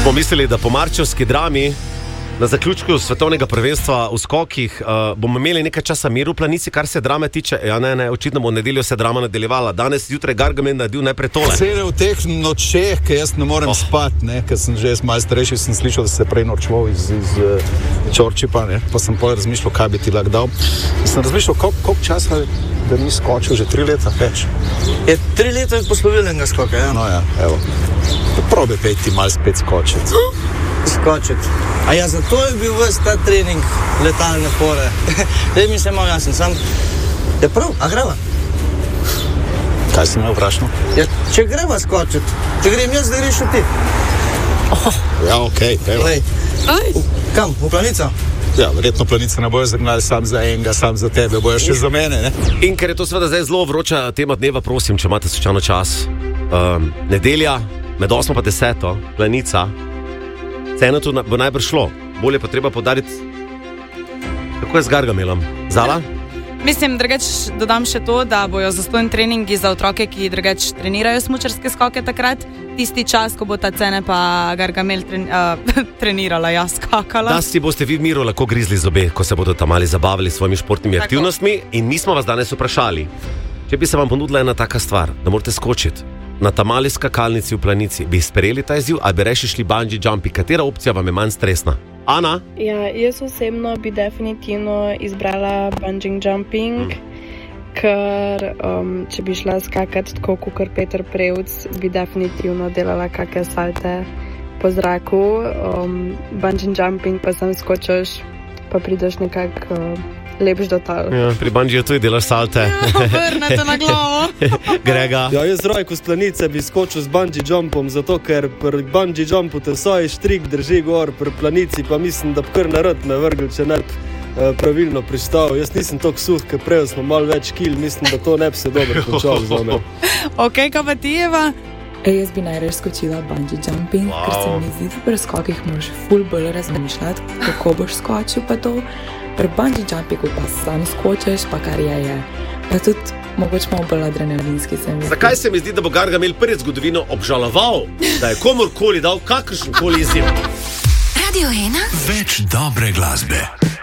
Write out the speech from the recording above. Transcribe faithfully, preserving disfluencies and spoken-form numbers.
Smo mislili, da po marčevski drami na zaključku svetovnega prvenstva v skokih uh, bomo imeli nekaj časa miru v planici, kar se drame tiče. Ja, ne, ne, očitno bo v nedeljo se drama nadaljevala. Danes, jutraj Gargamel naredil najprej tole. Cele v teh nočeh, ker jaz ne morem oh. spati, ne, ker sem že malo starejši, sem slišal, da se prej norčval iz, iz uh, Čorčipa, ne, pa sem pol razmišljal, kaj bi ti lahko dal. Sem razmišljal, koliko kolik časa da ni skočil, že tri leta več. Je tri leta je poslovilnega skoka, ja? No ja, evo. Probi peti malo spet skočiti. Skočiti. A ja, zato je bil ves ta trening letalne fore. Zdaj mi se malo jasen, sam je prav, a greva? Kaj si me vprašal? Ja, če greva skočiti, če grem jaz, da greš ti. Oh. Ja, okej, okay, evo. V, kam, v planico? Ja, verjetno planice ne bojo zagnali sam za enega, sam za tebe, bojo še za mene, ne? In ker je to seveda zdaj zelo vroča tema dneva, prosim, če imate slučajno čas. Um, nedelja, med osmo pa deseto, planica, ceno tu bo najbrž šlo. Bolje pa treba podariti, kako je z Gargamelom. Zala? Mislim, drugač dodam še to, da bojo zastojni treningi za otroke, ki drugač trenirajo smučarske skoke takrat, tisti čas, ko bo ta cene pa Gargamel tren, uh, trenirala, ja, skakala. Da si boste vi v miru lahko grizli zobe, ko se bodo tam mali zabavili s svojimi športnimi Tako. aktivnostmi. In mi smo vas danes vprašali, če bi se vam ponudila ena taka stvar, da morate skočiti na tamali skakalnici v planici, bi sprejeli ta izziv ali bi reši šli bungee jumpi? Katera opcija vam je manj stresna? Ana? Ja, jaz osebno bi definitivno izbrala bungee jumping, hmm. ker um, če bi šla skakati tako kot Peter Prevc, bi definitivno delala kakšne salte po zraku. Um, bungee jumping pa sam skočiš, pa prideš nekako uh, lepš do tal. Ja, pri bungeeju tudi delaš salte. Ja, vrnete na glavo. Grega? Ja, jaz Rajko z planice bi skočil z bungee jumpom, zato ker pri bungee jumpu te svoj štrik drži gor, pri planici pa mislim, da bi kar narod me vrgel, če ne bi uh, pravilno pristal. Jaz nisem toliko suh, ker prej smo malo več kil, mislim, da to ne bi se dobro končalo za me. Ok, kaj pa ti, Eva? E, jaz bi najraje skočila bungee jumping, wow. ker se mi zdi, da pri skokih moraš ful bolj razmišljati, kako boš skočil pa to. Pri bungee jumpingu pa sam skočiš, pa kar je je. Pa tudi mogoče malo bolj adrenalinski se mi zdi. Zakaj se mi zdi, da bo Gargamel prvi zgodovino obžaloval, da je komorkoli dal kakršenkoli izziv? Radio ena. Več dobre glasbe.